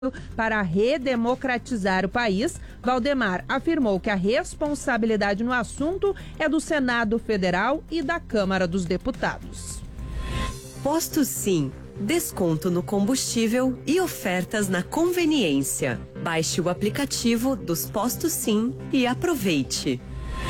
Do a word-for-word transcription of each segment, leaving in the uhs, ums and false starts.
para redemocratizar o país. Valdemar afirmou que a responsabilidade no assunto é do Senado Federal e da Câmara dos Deputados. Posto Sim, desconto no combustível e ofertas na conveniência. Baixe o aplicativo dos Postos Sim e aproveite.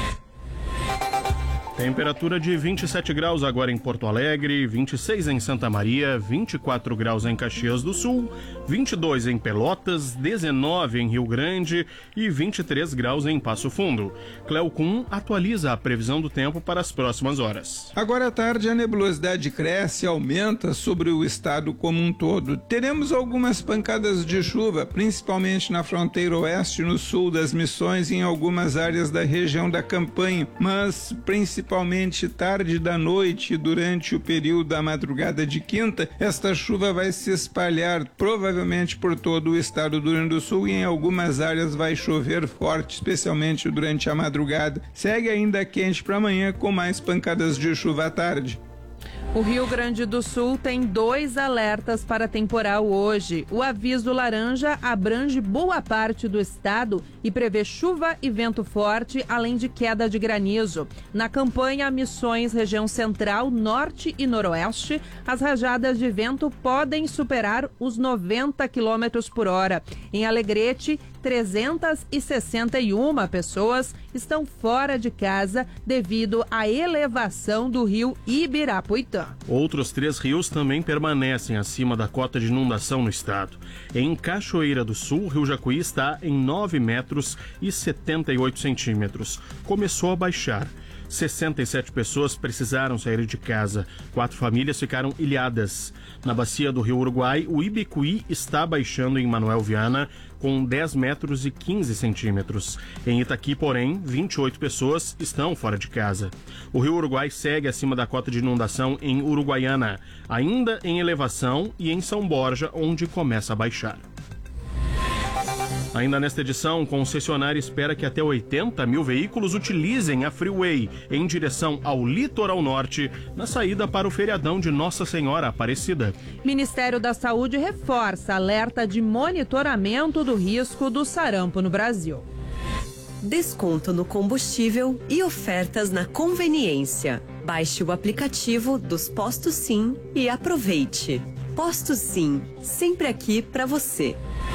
Temperatura de vinte e sete graus agora em Porto Alegre, vinte e seis em Santa Maria, vinte e quatro graus em Caxias do Sul, vinte e dois em Pelotas, dezenove em Rio Grande e vinte e três graus em Passo Fundo. Cleocum atualiza a previsão do tempo para as próximas horas. Agora à tarde a nebulosidade cresce e aumenta sobre o estado como um todo. Teremos algumas pancadas de chuva, principalmente na fronteira oeste, no sul das Missões e em algumas áreas da região da Campanha, mas principalmente Principalmente tarde da noite e durante o período da madrugada de quinta, esta chuva vai se espalhar provavelmente por todo o estado do Rio Grande do Sul e em algumas áreas vai chover forte, especialmente durante a madrugada. Segue ainda quente para amanhã com mais pancadas de chuva à tarde. O Rio Grande do Sul tem dois alertas para temporal hoje. O aviso laranja abrange boa parte do estado e prevê chuva e vento forte, além de queda de granizo. Na Campanha, Missões, região central, norte e noroeste, as rajadas de vento podem superar os noventa quilômetros por hora. Em Alegrete, trezentas e sessenta e uma pessoas estão fora de casa devido à elevação do rio Ibirapuitã. Outros três rios também permanecem acima da cota de inundação no estado. Em Cachoeira do Sul, o Rio Jacuí está em nove metros e setenta e oito centímetros. Começou a baixar. sessenta e sete pessoas precisaram sair de casa. Quatro famílias ficaram ilhadas. Na bacia do Rio Uruguai, o Ibicuí está baixando em Manuel Viana com dez metros e quinze centímetros. Em Itaqui, porém, vinte e oito pessoas estão fora de casa. O Rio Uruguai segue acima da cota de inundação em Uruguaiana, ainda em elevação, e em São Borja, onde começa a baixar. Ainda nesta edição, o concessionário espera que até oitenta mil veículos utilizem a Freeway em direção ao litoral norte, na saída para o feriadão de Nossa Senhora Aparecida. Ministério da Saúde reforça alerta de monitoramento do risco do sarampo no Brasil. Desconto no combustível e ofertas na conveniência. Baixe o aplicativo dos Postos Sim e aproveite. Postos Sim, sempre aqui para você.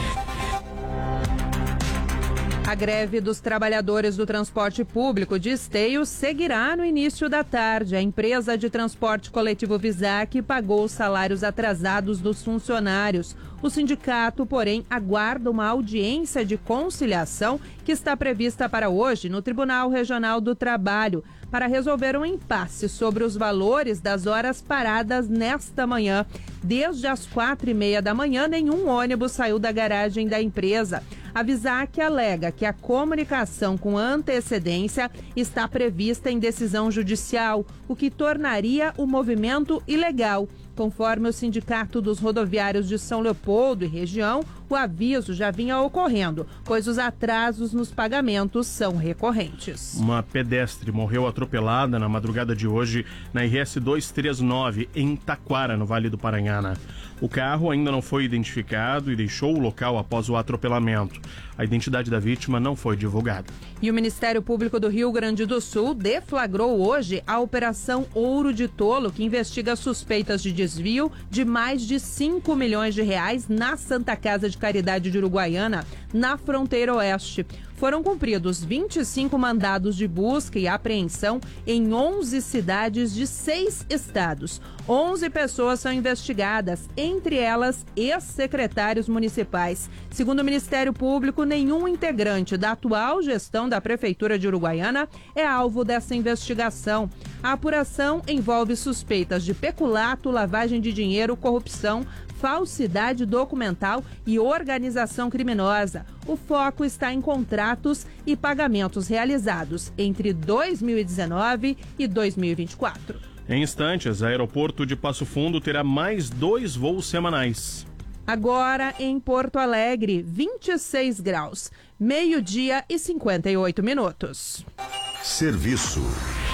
A greve dos trabalhadores do transporte público de Esteio seguirá no início da tarde. A empresa de transporte coletivo Visac pagou os salários atrasados dos funcionários. O sindicato, porém, aguarda uma audiência de conciliação que está prevista para hoje no Tribunal Regional do Trabalho, para resolver um impasse sobre os valores das horas paradas nesta manhã. Desde as quatro e meia da manhã, nenhum ônibus saiu da garagem da empresa. A Visac alega que a comunicação com antecedência está prevista em decisão judicial, o que tornaria o movimento ilegal. Conforme o Sindicato dos Rodoviários de São Leopoldo e região, o aviso já vinha ocorrendo, pois os atrasos nos pagamentos são recorrentes. Uma pedestre morreu atropelada na madrugada de hoje na R S duzentos e trinta e nove, em Taquara, no Vale do Paranhana. O carro ainda não foi identificado e deixou o local após o atropelamento. A identidade da vítima não foi divulgada. E o Ministério Público do Rio Grande do Sul deflagrou hoje a Operação Ouro de Tolo, que investiga suspeitas de desvio de mais de cinco milhões de reais na Santa Casa de Caridade de Uruguaiana, na fronteira oeste. Foram cumpridos vinte e cinco mandados de busca e apreensão em onze cidades de seis estados. onze pessoas são investigadas, entre elas ex-secretários municipais. Segundo o Ministério Público, nenhum integrante da atual gestão da Prefeitura de Uruguaiana é alvo dessa investigação. A apuração envolve suspeitas de peculato, lavagem de dinheiro, corrupção, falsidade documental e organização criminosa. O foco está em contratos e pagamentos realizados entre dois mil e dezenove e dois mil e vinte e quatro. Em instantes, o aeroporto de Passo Fundo terá mais dois voos semanais. Agora em Porto Alegre, vinte e seis graus, meio-dia e cinquenta e oito minutos. Serviço.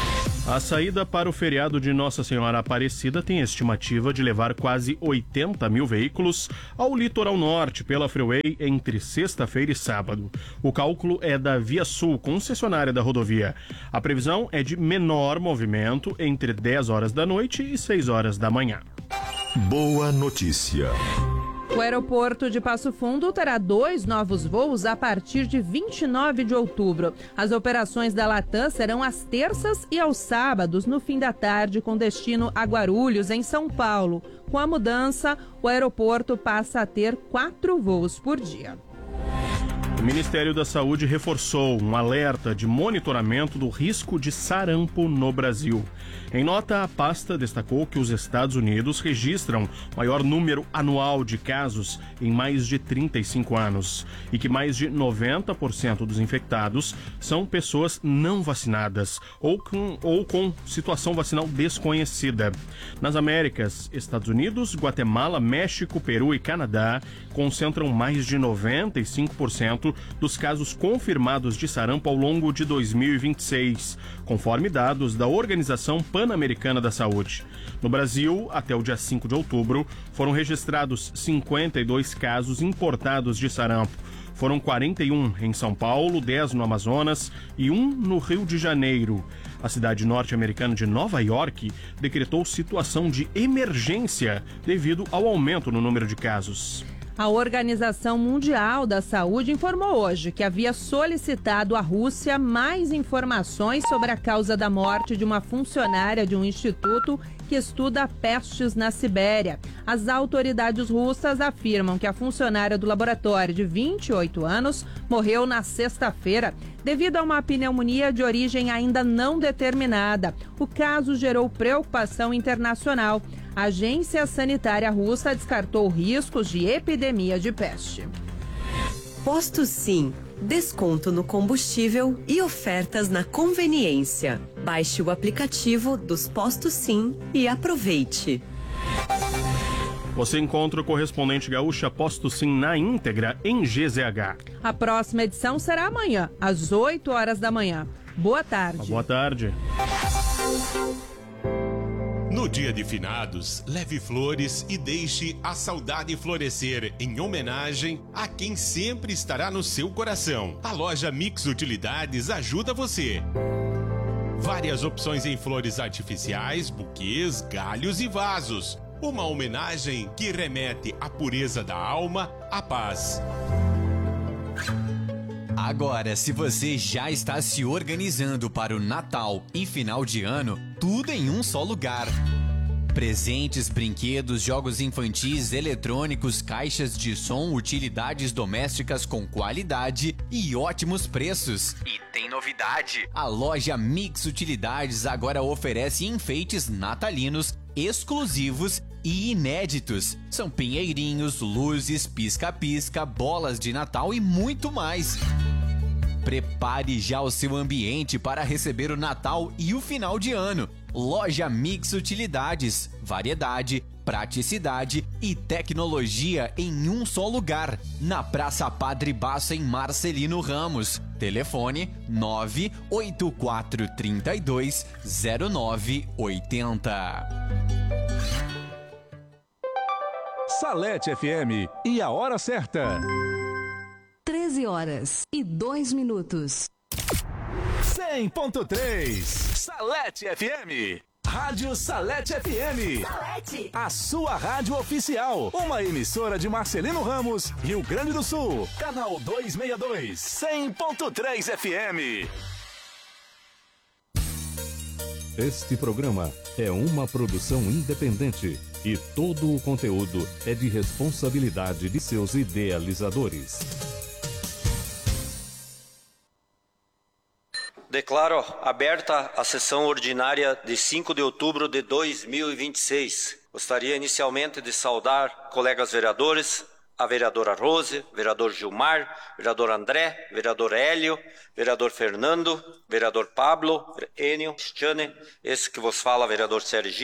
A saída para o feriado de Nossa Senhora Aparecida tem a estimativa de levar quase oitenta mil veículos ao litoral norte pela Freeway entre sexta-feira e sábado. O cálculo é da Via Sul, concessionária da rodovia. A previsão é de menor movimento entre dez horas da noite e seis horas da manhã. Boa notícia. O aeroporto de Passo Fundo terá dois novos voos a partir de vinte e nove de outubro. As operações da Latam serão às terças e aos sábados, no fim da tarde, com destino a Guarulhos, em São Paulo. Com a mudança, o aeroporto passa a ter quatro voos por dia. O Ministério da Saúde reforçou um alerta de monitoramento do risco de sarampo no Brasil. Em nota, a pasta destacou que os Estados Unidos registram maior número anual de casos em mais de trinta e cinco anos e que mais de noventa por cento dos infectados são pessoas não vacinadas ou com, ou com situação vacinal desconhecida. Nas Américas, Estados Unidos, Guatemala, México, Peru e Canadá concentram mais de noventa e cinco por cento dos casos confirmados de sarampo ao longo de dois mil e vinte e seis, conforme dados da Organização Pan-Americana da Saúde. No Brasil, até o dia cinco de outubro, foram registrados cinquenta e dois casos importados de sarampo. Foram quarenta e um em São Paulo, dez no Amazonas e um no Rio de Janeiro. A cidade norte-americana de Nova York decretou situação de emergência devido ao aumento no número de casos. A Organização Mundial da Saúde informou hoje que havia solicitado à Rússia mais informações sobre a causa da morte de uma funcionária de um instituto que estuda pestes na Sibéria. As autoridades russas afirmam que a funcionária do laboratório, de vinte e oito anos, morreu na sexta-feira devido a uma pneumonia de origem ainda não determinada. O caso gerou preocupação internacional. A agência sanitária russa descartou riscos de epidemia de peste. Posto Sim. Desconto no combustível e ofertas na conveniência. Baixe o aplicativo dos Postos Sim e aproveite. Você encontra o correspondente gaúcha Posto Sim na íntegra em G Z H. A próxima edição será amanhã, às oito horas da manhã. Boa tarde. Boa tarde. No dia de finados, leve flores e deixe a saudade florescer em homenagem a quem sempre estará no seu coração. A loja Mix Utilidades ajuda você. Várias opções em flores artificiais, buquês, galhos e vasos. Uma homenagem que remete à pureza da alma, à paz. Agora, se você já está se organizando para o Natal e final de ano, tudo em um só lugar. Presentes, brinquedos, jogos infantis, eletrônicos, caixas de som, utilidades domésticas com qualidade e ótimos preços. E tem novidade! A loja Mix Utilidades agora oferece enfeites natalinos exclusivos e inéditos. São pinheirinhos, luzes, pisca-pisca, bolas de Natal e muito mais. Prepare já o seu ambiente para receber o Natal e o final de ano. Loja Mix Utilidades, variedade, praticidade e tecnologia em um só lugar. Na Praça Padre Basso, em Marcelino Ramos. Telefone nove oito quatro três dois zero nove oito zero. Salete F M e a hora certa. treze horas e dois minutos. cem ponto três Salete F M. Rádio Salete F M. Salete. A sua rádio oficial. Uma emissora de Marcelino Ramos, Rio Grande do Sul. Canal duzentos e sessenta e dois. cem ponto três F M. Este programa é uma produção independente e todo o conteúdo é de responsabilidade de seus idealizadores. Declaro aberta a sessão ordinária de cinco de outubro de dois mil e vinte e seis. Gostaria inicialmente de saudar colegas vereadores, a vereadora Rose, vereador Gilmar, vereador André, vereador Hélio, vereador Fernando, vereador Pablo, Enio, Cristiane, esse que vos fala, vereador Serginho,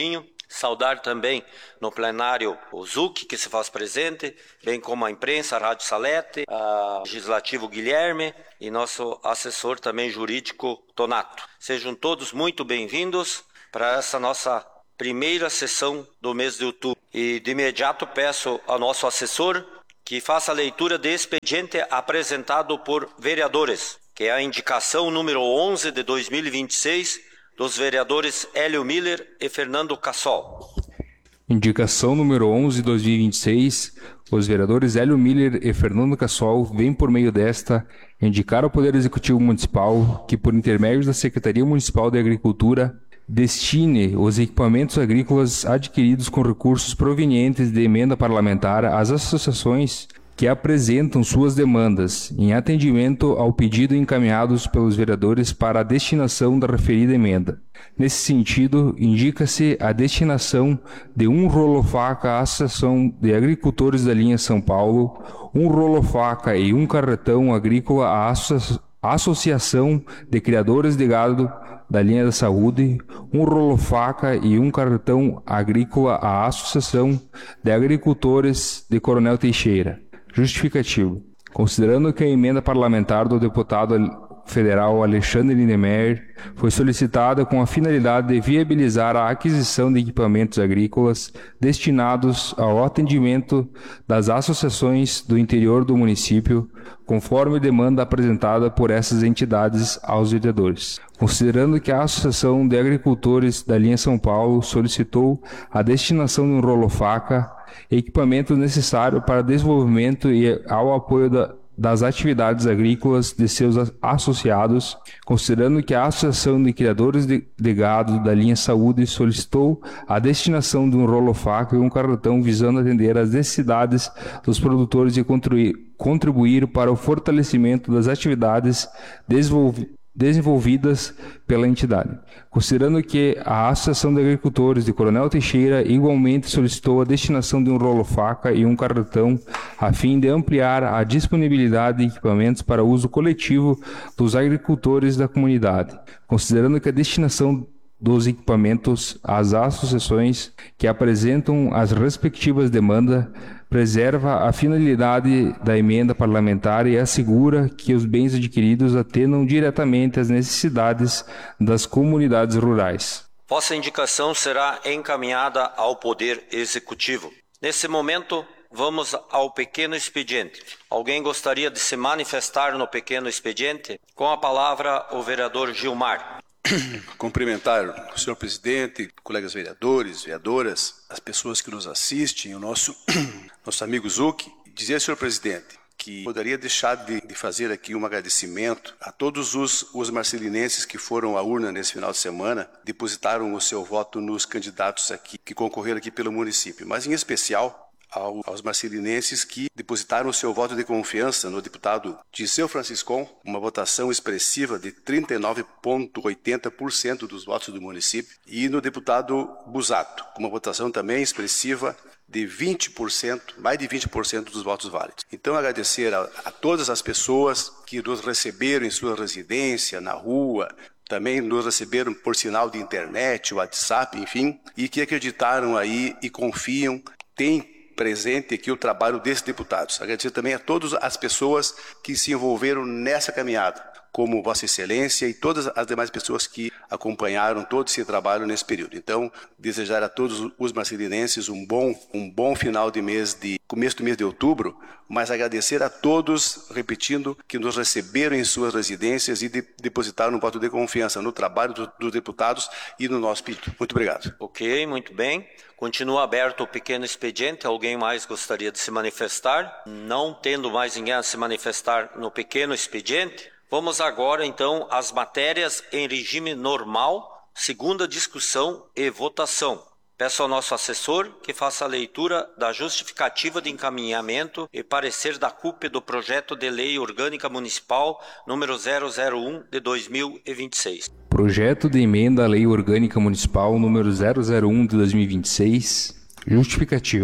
Saudar também no plenário o Zuc, que se faz presente, bem como a imprensa, a Rádio Salete, o legislativo Guilherme e nosso assessor também jurídico Tonato. Sejam todos muito bem-vindos para essa nossa primeira sessão do mês de outubro. E de imediato peço ao nosso assessor que faça a leitura de expediente apresentado por vereadores, que é a indicação número onze de dois mil e vinte e seis dos vereadores Hélio Miller e Fernando Cassol. Indicação número onze de dois mil e vinte e seis, os vereadores Hélio Miller e Fernando Cassol vêm por meio desta indicar ao Poder Executivo Municipal que, por intermédio da Secretaria Municipal de Agricultura, destine os equipamentos agrícolas adquiridos com recursos provenientes de emenda parlamentar às associações que apresentam suas demandas, em atendimento ao pedido encaminhados pelos vereadores para a destinação da referida emenda. Nesse sentido, indica-se a destinação de um rolo-faca à Associação de Agricultores da linha São Paulo, um rolo-faca e um carretão agrícola à Asso- Associação de Criadores de Gado da linha da Saúde, um rolo-faca e um carretão agrícola à Associação de Agricultores de Coronel Teixeira. Justificativo. Considerando que a emenda parlamentar do deputado federal Alexandre Lindemeyer foi solicitada com a finalidade de viabilizar a aquisição de equipamentos agrícolas destinados ao atendimento das associações do interior do município, conforme demanda apresentada por essas entidades aos vereadores. Considerando que a Associação de Agricultores da linha São Paulo solicitou a destinação de um rolo-faca, equipamento necessário para desenvolvimento e ao apoio da, das atividades agrícolas de seus associados, considerando que a Associação de Criadores de, de Gado da linha Saúde solicitou a destinação de um rolo-faca e um carretão visando atender às necessidades dos produtores e contribuir, contribuir para o fortalecimento das atividades desenvolvidas desenvolvidas pela entidade. Considerando que a Associação de Agricultores de Coronel Teixeira igualmente solicitou a destinação de um rolo-faca e um carretão a fim de ampliar a disponibilidade de equipamentos para uso coletivo dos agricultores da comunidade. Considerando que a destinação dos equipamentos às associações que apresentam as respectivas demandas preserva a finalidade da emenda parlamentar e assegura que os bens adquiridos atendam diretamente às necessidades das comunidades rurais. Vossa indicação será encaminhada ao Poder Executivo. Nesse momento, vamos ao pequeno expediente. Alguém gostaria de se manifestar no pequeno expediente? Com a palavra, o vereador Gilmar. Cumprimentar o senhor presidente, colegas vereadores, vereadoras, as pessoas que nos assistem, o nosso, nosso amigo Zuc, dizer, senhor presidente, que poderia deixar de, de fazer aqui um agradecimento a todos os, os marcelinenses que foram à urna nesse final de semana, depositaram o seu voto nos candidatos aqui, que concorreram aqui pelo município, mas em especial aos marcelinenses que depositaram o seu voto de confiança no deputado Disseu Franciscon, uma votação expressiva de trinta e nove vírgula oitenta por cento dos votos do município, e no deputado Busato, com uma votação também expressiva de vinte por cento, mais de vinte por cento dos votos válidos. Então, agradecer a, a todas as pessoas que nos receberam em sua residência, na rua, também nos receberam por sinal de internet, WhatsApp, enfim, e que acreditaram aí e confiam, têm presente aqui o trabalho desses deputados. Agradecer também a todas as pessoas que se envolveram nessa caminhada, como Vossa Excelência e todas as demais pessoas que acompanharam todo esse trabalho nesse período. Então, desejar a todos os marcelinenses um bom, um bom final de mês, de começo do mês de outubro, mas agradecer a todos, repetindo, que nos receberam em suas residências e de, depositaram um voto de confiança no trabalho do, dos deputados e no nosso pedido. Muito obrigado. Ok, muito bem. Continua aberto o pequeno expediente. Alguém mais gostaria de se manifestar? Não tendo mais ninguém a se manifestar no pequeno expediente, vamos agora, então, às matérias em regime normal, segunda discussão e votação. Peço ao nosso assessor que faça a leitura da justificativa de encaminhamento e parecer da C U P do projeto de lei orgânica municipal número zero zero um de dois mil e vinte e seis. Projeto de emenda à Lei Orgânica Municipal número zero zero um de dois mil e vinte e seis. Justificativa.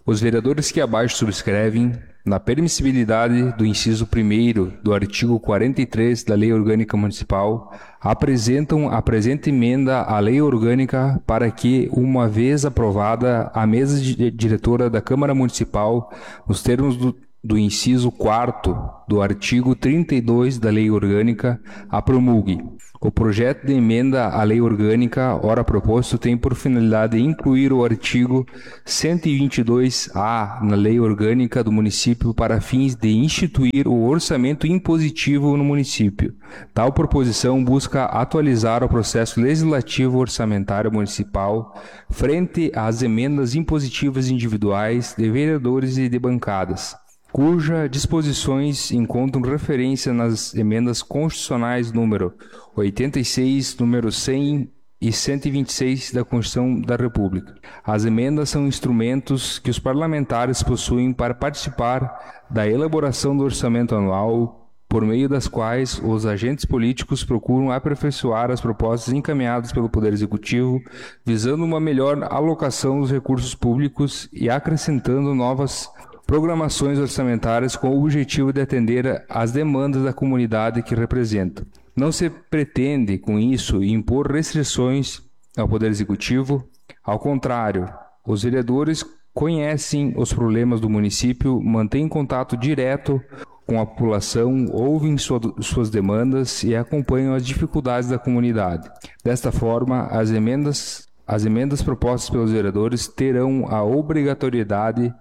Os vereadores que abaixo subscrevem, na permissibilidade do inciso primeiro do artigo quarenta e três da Lei Orgânica Municipal, apresentam a presente emenda à Lei Orgânica para que, uma vez aprovada, a mesa diretora da Câmara Municipal, nos termos do, do inciso quarto do artigo trinta e dois da Lei Orgânica, a promulgue. O projeto de emenda à Lei Orgânica, ora proposto, tem por finalidade incluir o artigo cento e vinte e dois A na Lei Orgânica do município para fins de instituir o orçamento impositivo no município. Tal proposição busca atualizar o processo legislativo orçamentário municipal frente às emendas impositivas individuais de vereadores e de bancadas, cuja disposições encontram referência nas emendas constitucionais número oitenta e seis, número cem e cento e vinte e seis da Constituição da República. As emendas são instrumentos que os parlamentares possuem para participar da elaboração do orçamento anual, por meio das quais os agentes políticos procuram aperfeiçoar as propostas encaminhadas pelo Poder Executivo, visando uma melhor alocação dos recursos públicos e acrescentando novas programações orçamentárias com o objetivo de atender às demandas da comunidade que representam. Não se pretende, com isso, impor restrições ao Poder Executivo. Ao contrário, os vereadores conhecem os problemas do município, mantêm contato direto com a população, ouvem suas demandas e acompanham as dificuldades da comunidade. Desta forma, as emendas As emendas propostas pelos vereadores terão a obrigatoriedade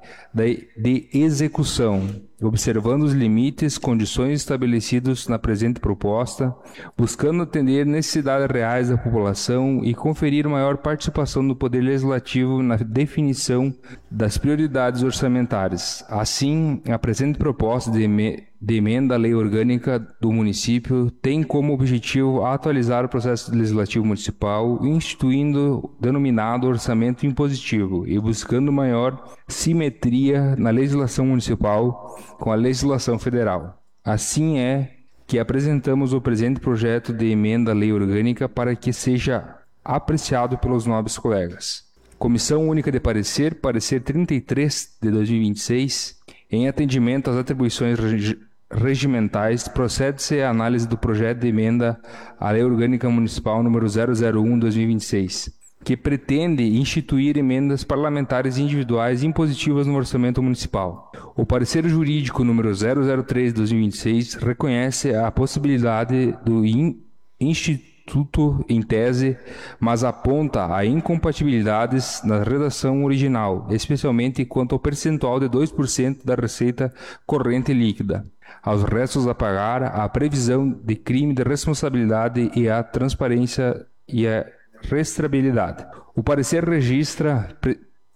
de execução, observando os limites, condições estabelecidos na presente proposta, buscando atender necessidades reais da população e conferir maior participação do Poder Legislativo na definição das prioridades orçamentárias. Assim, a presente proposta de emenda de emenda à Lei Orgânica do município tem como objetivo atualizar o processo legislativo municipal, instituindo o denominado orçamento impositivo e buscando maior simetria na legislação municipal com a legislação federal. Assim é que apresentamos o presente projeto de emenda à Lei Orgânica para que seja apreciado pelos nobres colegas. Comissão Única de Parecer, parecer trinta e três de dois mil e vinte e seis, em atendimento às atribuições regimentais, procede-se à análise do projeto de emenda à Lei Orgânica Municipal número zero zero um barra dois mil e vinte e seis, que pretende instituir emendas parlamentares individuais impositivas no orçamento municipal. O parecer jurídico número zero zero três barra dois mil e vinte e seis reconhece a possibilidade do in- Instituto em tese, mas aponta a incompatibilidades na redação original, especialmente quanto ao percentual de dois por cento da receita corrente líquida, aos restos a pagar, a previsão de crime de responsabilidade e a transparência e a restabilidade. O parecer registra pre-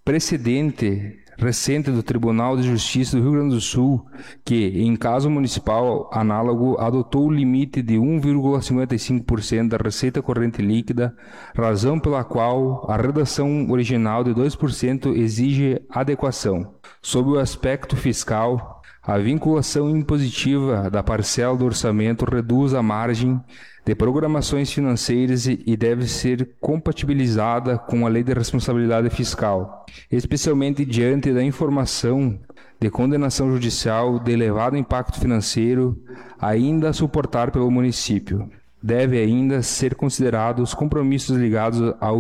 precedente recente do Tribunal de Justiça do Rio Grande do Sul, que, em caso municipal análogo, adotou o limite de um vírgula cinquenta e cinco por cento da receita corrente líquida, razão pela qual a redação original de dois por cento exige adequação. Sob o aspecto fiscal, a vinculação impositiva da parcela do orçamento reduz a margem de programações financeiras e deve ser compatibilizada com a Lei de Responsabilidade Fiscal, especialmente diante da informação de condenação judicial de elevado impacto financeiro ainda a suportar pelo município. Deve ainda ser considerados os compromissos ligados ao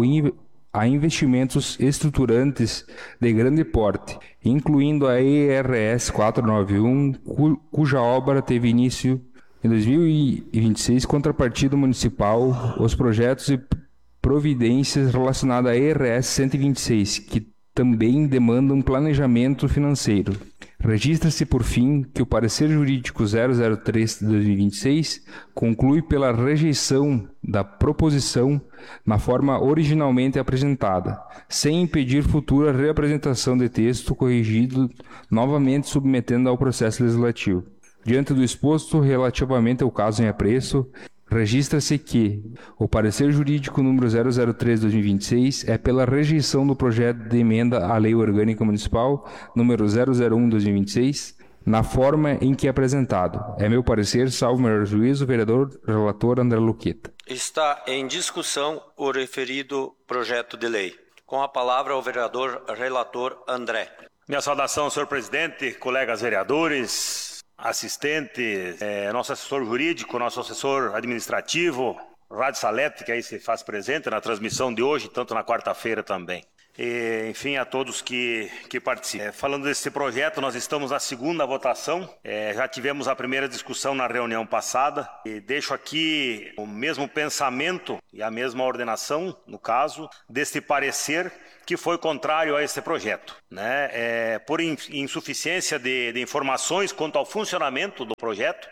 a investimentos estruturantes de grande porte, incluindo a E R S quatrocentos e noventa e um, cu, cuja obra teve início em dois mil e vinte e seis, contrapartida municipal, os projetos e providências relacionados à E R S cento e vinte e seis, que também demandam planejamento financeiro. Registra-se, por fim, que o parecer jurídico zero zero três de dois mil e vinte e seis conclui pela rejeição da proposição na forma originalmente apresentada, sem impedir futura reapresentação de texto corrigido, novamente submetendo ao processo legislativo. Diante do exposto relativamente ao caso em apreço, registra-se que o parecer jurídico número zero zero três de dois mil e vinte e seis é pela rejeição do projeto de emenda à Lei Orgânica Municipal número zero zero um de dois mil e vinte e seis, na forma em que é apresentado. É meu parecer, salvo melhor juízo, vereador relator André Luqueta. Está em discussão o referido projeto de lei. Com a palavra o vereador relator André. Minha saudação, senhor presidente, colegas vereadores, assistentes, é, nosso assessor jurídico, nosso assessor administrativo, Rádio Salete, que aí se faz presente na transmissão de hoje, tanto na quarta-feira também. E, enfim, a todos que, que participam. É, falando desse projeto, nós estamos na segunda votação, é, já tivemos a primeira discussão na reunião passada, e deixo aqui o mesmo pensamento e a mesma ordenação, no caso, deste parecer que foi contrário a esse projeto, né? É, por insuficiência de, de informações quanto ao funcionamento do projeto,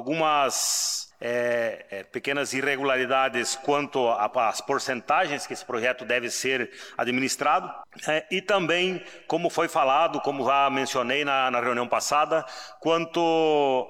algumas É, é, pequenas irregularidades quanto às porcentagens que esse projeto deve ser administrado, é, e também, como foi falado, como já mencionei na, na reunião passada, quanto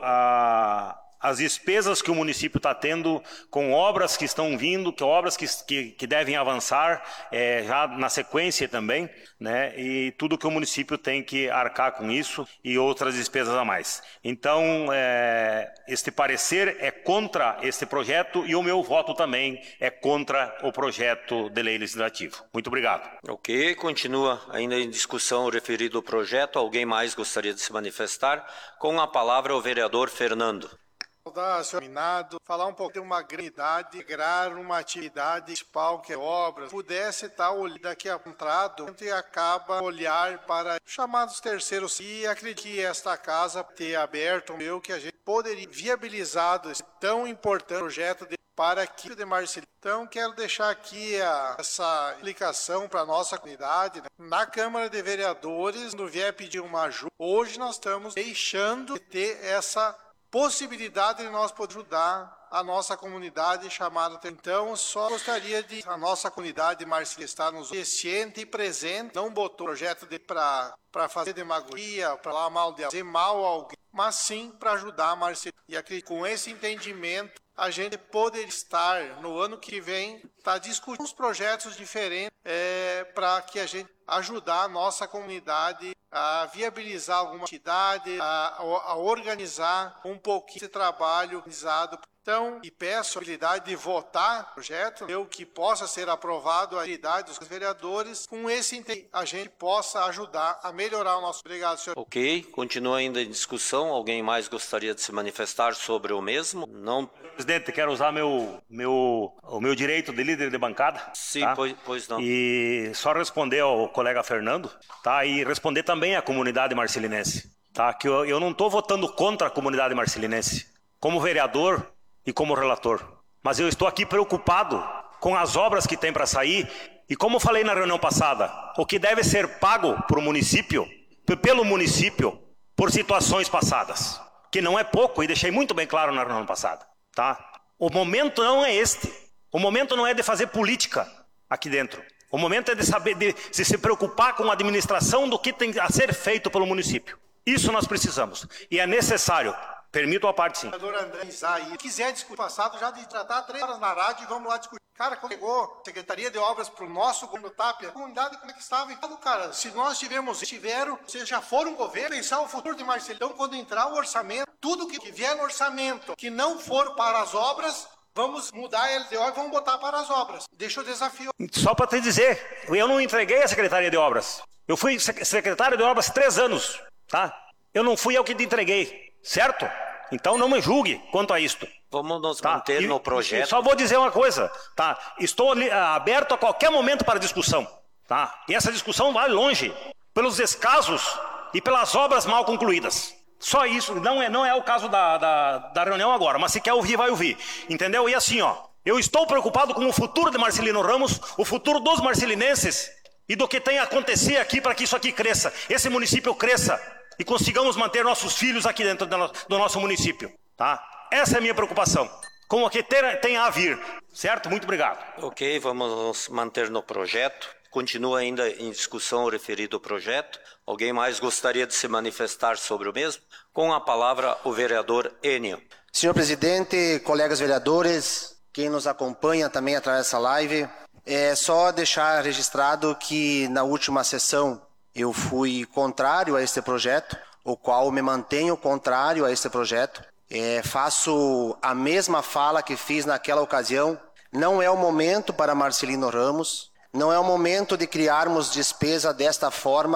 a as despesas que o município está tendo com obras que estão vindo, que obras que, que, que devem avançar é, já na sequência também, né? E tudo que o município tem que arcar com isso e outras despesas a mais. Então, é, este parecer é contra este projeto e o meu voto também é contra o projeto de lei legislativo. Muito obrigado. Ok, continua ainda em discussão o referido projeto. Alguém mais gostaria de se manifestar? Com a palavra o vereador Fernando. Saudar, senhor Minado, falar um pouco de uma grandidade, integrar uma atividade municipal que é obras, pudesse estar olhando daqui a entrado e acaba olhar para chamados terceiros, e acredito que esta casa ter aberto o meu que a gente poderia viabilizado esse tão importante projeto de para aqui de Marcelino. Então, quero deixar aqui a, essa explicação para a nossa comunidade. Né? Na Câmara de Vereadores, quando vier pedir uma ajuda, hoje nós estamos deixando de ter essa possibilidade de nós poder ajudar a nossa comunidade chamada. Então, só gostaria de a nossa comunidade Marcelino estar nos ciente e presente, não botou projeto de para para fazer demagogia, para falar mal de fazer mal a alguém, mas sim para ajudar a Marcelino. E acredito, com esse entendimento, a gente poder estar no ano que vem tá discutindo uns projetos diferentes é, para que a gente ajudar a nossa comunidade a viabilizar alguma atividade, a, a organizar um pouquinho esse trabalho organizado. Então, e peço a habilidade de votar o projeto, eu que possa ser aprovado a habilidade dos vereadores, com esse a gente possa ajudar a melhorar o nosso... Obrigado, senhor. Ok, continua ainda em discussão. Alguém mais gostaria de se manifestar sobre o mesmo? Não. Presidente, quero usar meu, meu, o meu direito de líder de bancada. Sim, tá? pois, pois não. E só responder ao colega Fernando, tá? E responder também à comunidade marcelinense, tá? Que eu, eu não estou votando contra a comunidade marcelinense, como vereador e como relator. Mas eu estou aqui preocupado com as obras que tem para sair e, como falei na reunião passada, o que deve ser pago para o município, pelo município, por situações passadas, que não é pouco, e deixei muito bem claro na reunião passada. Tá? O momento não é este. O momento não é de fazer política aqui dentro. O momento é de saber, de, de se preocupar com a administração do que tem a ser feito pelo município. Isso nós precisamos. E é necessário. Permito a parte, sim. Vereador André Isaí, se quiser discutir passado, já de tratar três horas na rádio e vamos lá discutir. Cara, quando chegou a Secretaria de Obras para o nosso governo Tapia, a comunidade como é que estava? Então, cara, se nós tivemos, tiveram, vocês já foram um governo, pensar o futuro de Marcelino. Então, quando entrar o orçamento, tudo que vier no orçamento, que não for para as obras, vamos mudar a L D O e vamos botar para as obras. Deixa o desafio. Só para te dizer, eu não entreguei a Secretaria de Obras. Eu fui secretário de Obras três anos, tá? Eu não fui eu que te entreguei, certo? Então não me julgue quanto a isto. Vamos nos tá? manter e, no projeto. Só vou dizer uma coisa, tá? Estou ali, aberto a qualquer momento para discussão, tá? E essa discussão vai longe, pelos descasos e pelas obras mal concluídas. Só isso, não é, não é o caso da, da, da reunião agora, mas se quer ouvir, vai ouvir. Entendeu? E assim, ó, eu estou preocupado com o futuro de Marcelino Ramos, o futuro dos marcelinenses e do que tem a acontecer aqui para que isso aqui cresça, esse município cresça. E consigamos manter nossos filhos aqui dentro do nosso município, tá? Essa é a minha preocupação, com o que tem a vir, certo? Muito obrigado. Ok, vamos nos manter no projeto. Continua ainda em discussão o referido projeto. Alguém mais gostaria de se manifestar sobre o mesmo? Com a palavra, o vereador Enio. Senhor presidente, colegas vereadores, quem nos acompanha também através dessa live, é só deixar registrado que na última sessão eu fui contrário a este projeto, o qual me mantenho contrário a este projeto. É, faço a mesma fala que fiz naquela ocasião. Não é o momento para Marcelino Ramos, não é o momento de criarmos despesa desta forma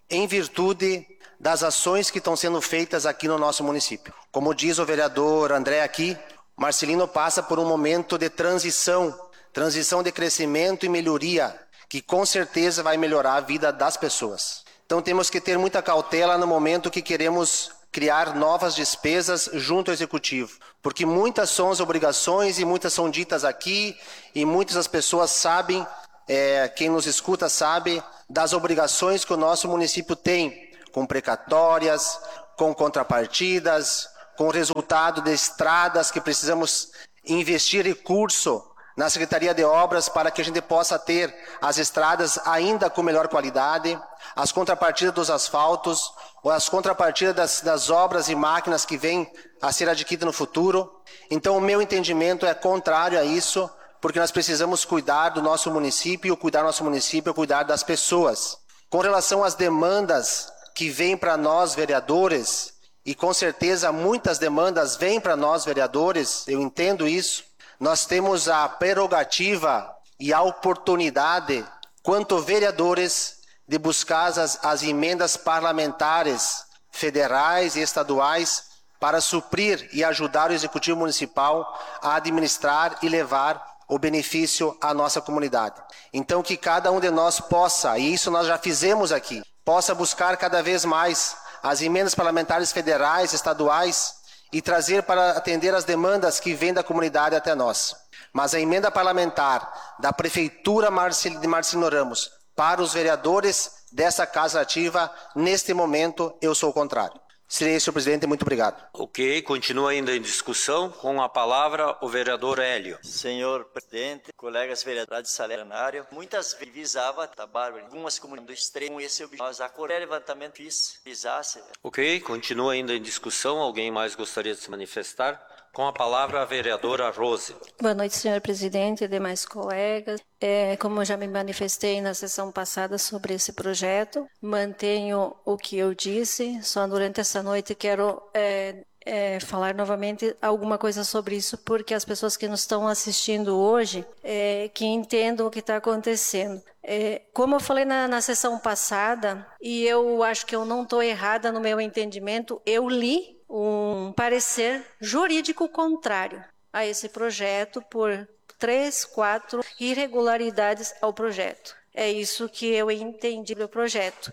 em virtude das ações que estão sendo feitas aqui no nosso município. Como diz o vereador André aqui, Marcelino passa por um momento de transição, transição de crescimento e melhoria, que com certeza vai melhorar a vida das pessoas. Então temos que ter muita cautela no momento que queremos criar novas despesas junto ao Executivo, porque muitas são as obrigações e muitas são ditas aqui e muitas das pessoas sabem, é, quem nos escuta sabe, das obrigações que o nosso município tem, com precatórias, com contrapartidas, com o resultado de estradas que precisamos investir recurso na Secretaria de Obras para que a gente possa ter as estradas ainda com melhor qualidade, as contrapartidas dos asfaltos, ou as contrapartidas das, das obras e máquinas que vêm a ser adquiridas no futuro. Então o meu entendimento é contrário a isso, porque nós precisamos cuidar do nosso município, e cuidar do nosso município é cuidar das pessoas. Com relação às demandas que vêm para nós vereadores, e com certeza muitas demandas vêm para nós vereadores, eu entendo isso, nós temos a prerrogativa e a oportunidade, quanto vereadores, de buscar as, as emendas parlamentares federais e estaduais para suprir e ajudar o Executivo Municipal a administrar e levar o benefício à nossa comunidade. Então que cada um de nós possa, e isso nós já fizemos aqui, possa buscar cada vez mais as emendas parlamentares federais, estaduais e trazer para atender as demandas que vêm da comunidade até nós. Mas a emenda parlamentar da Prefeitura de Marcelino Ramos para os vereadores dessa Casa Ativa, neste momento, eu sou o contrário. Seria isso, senhor presidente. Muito obrigado. Ok, continua ainda em discussão. Com a palavra, o vereador Hélio. Senhor presidente, colegas vereadores de Salenário, muitas vezes visava, tá bárbaro, algumas comunidades do extremo, esse objetivo. Nós, a Coreia levantamento fiz, visasse. Ok, continua ainda em discussão. Alguém mais gostaria de se manifestar? Com a palavra, a vereadora Rose. Boa noite, senhor presidente e demais colegas. É, como eu já me manifestei na sessão passada sobre esse projeto, mantenho o que eu disse, só durante essa noite quero é, é, falar novamente alguma coisa sobre isso, porque as pessoas que nos estão assistindo hoje, é, que entendam o que está acontecendo. É, como eu falei na, na sessão passada, e eu acho que eu não estou errada no meu entendimento, eu li um parecer jurídico contrário a esse projeto por três, quatro irregularidades ao projeto. É isso que eu entendi do projeto.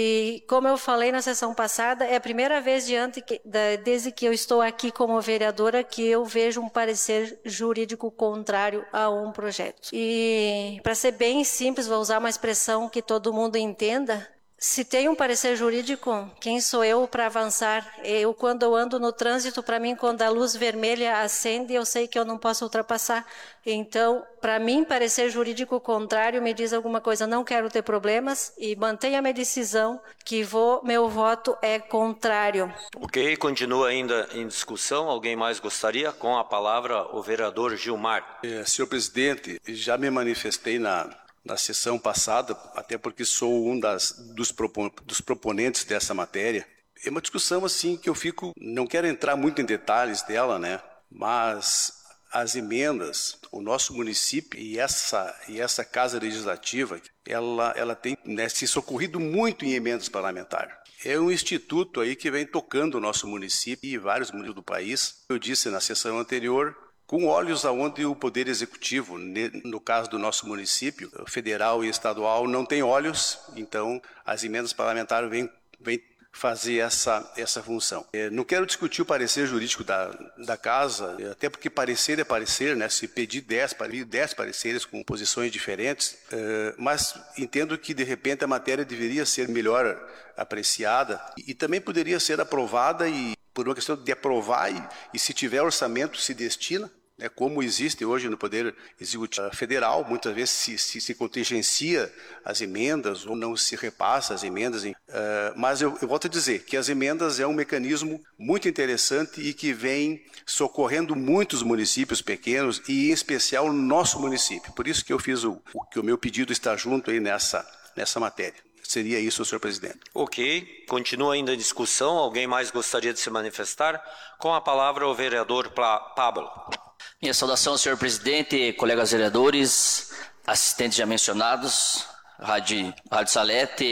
E como eu falei na sessão passada, é a primeira vez diante que, da, desde que eu estou aqui como vereadora que eu vejo um parecer jurídico contrário a um projeto. E para ser bem simples, vou usar uma expressão que todo mundo entenda. Se tem um parecer jurídico, quem sou eu para avançar? Eu, quando eu ando no trânsito, para mim, quando a luz vermelha acende, eu sei que eu não posso ultrapassar. Então, para mim, parecer jurídico contrário me diz alguma coisa. Não quero ter problemas e mantenha a minha decisão, que vou, meu voto é contrário. Ok, continua ainda em discussão. Alguém mais gostaria? Com a palavra, o vereador Gilmar. É, senhor presidente, já me manifestei na... na sessão passada, até porque sou um das, dos, propon, dos proponentes dessa matéria. É uma discussão assim que eu fico, não quero entrar muito em detalhes dela, né? Mas as emendas, o nosso município e essa, e essa Casa Legislativa, ela, ela tem, né, se socorrido muito em emendas parlamentares. É um instituto aí que vem tocando o nosso município e vários municípios do país. Eu disse na sessão anterior, com olhos aonde o Poder Executivo, no caso do nosso município, federal e estadual, não tem olhos, então as emendas parlamentares vêm, vêm fazer essa, essa função. É, não quero discutir o parecer jurídico da, da casa, até porque parecer é parecer, né? Se pedir dez, dez pareceres com posições diferentes, é, mas entendo que de repente a matéria deveria ser melhor apreciada e, e também poderia ser aprovada e por uma questão de aprovar e, e se tiver orçamento se destina. É como existe hoje no Poder Executivo Federal, muitas vezes se, se, se contingencia as emendas ou não se repassa as emendas. Uh, mas eu, eu volto a dizer que as emendas é um mecanismo muito interessante e que vem socorrendo muitos municípios pequenos e em especial o nosso município. Por isso que eu fiz o, o que o meu pedido está junto aí nessa, nessa matéria. Seria isso, senhor presidente. Ok, continua ainda a discussão. Alguém mais gostaria de se manifestar? Com a palavra o vereador Pablo. Minha saudação, senhor presidente, colegas vereadores, assistentes já mencionados, Rádio, Rádio Salete,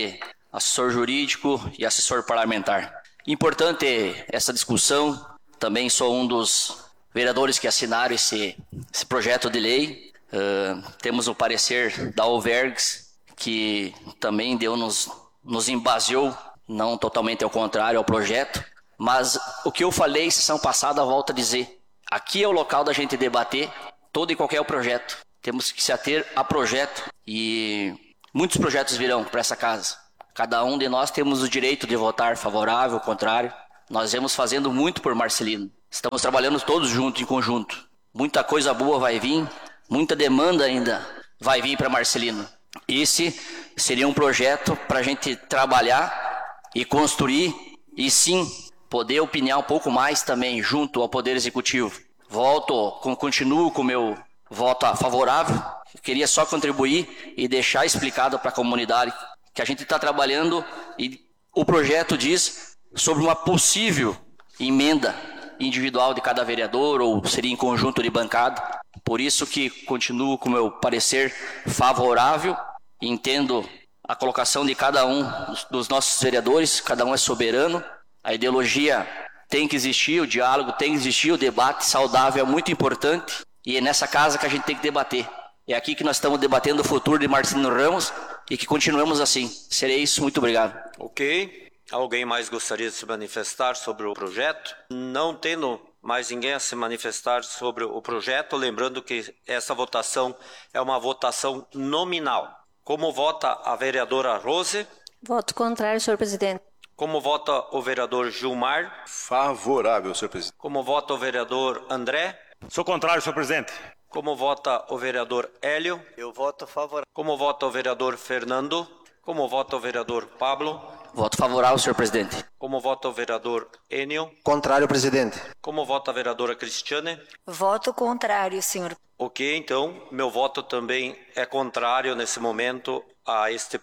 assessor jurídico e assessor parlamentar. Importante essa discussão, também sou um dos vereadores que assinaram esse, esse projeto de lei. Uh, temos o parecer da Alvergues, que também deu nos, nos embaseou, não totalmente ao contrário ao projeto, mas o que eu falei sessão passada, volto a dizer, aqui é o local da gente debater todo e qualquer projeto, temos que se ater a projeto e muitos projetos virão para essa casa, cada um de nós temos o direito de votar favorável ou contrário, nós vamos fazendo muito por Marcelino, estamos trabalhando todos juntos, em conjunto, muita coisa boa vai vir, muita demanda ainda vai vir para Marcelino. Esse seria um projeto para a gente trabalhar e construir e sim poder opinar um pouco mais também junto ao Poder Executivo. Volto, com, continuo com o meu voto favorável. Queria só contribuir e deixar explicado para a comunidade que a gente está trabalhando e o projeto diz sobre uma possível emenda individual de cada vereador ou seria em conjunto de bancada. Por isso que continuo com o meu parecer favorável, entendo a colocação de cada um dos nossos vereadores, cada um é soberano, a ideologia tem que existir, o diálogo tem que existir, o debate saudável é muito importante e é nessa casa que a gente tem que debater. É aqui que nós estamos debatendo o futuro de Marcelino Ramos e que continuemos assim. Serei isso, muito obrigado. Ok. Alguém mais gostaria de se manifestar sobre o projeto? Não tendo mais ninguém a se manifestar sobre o projeto, lembrando que essa votação é uma votação nominal. Como vota a vereadora Rose? Voto contrário, senhor presidente. Como vota o vereador Gilmar? Favorável, senhor presidente. Como vota o vereador André? Sou contrário, senhor presidente. Como vota o vereador Hélio? Eu voto favorável. Como vota o vereador Fernando? Como vota o vereador Pablo? Voto favorável, senhor presidente. Como vota o vereador Enio? Contrário, presidente. Como vota a vereadora Cristiane? Voto contrário, senhor. Ok, então, meu voto também é contrário nesse momento a este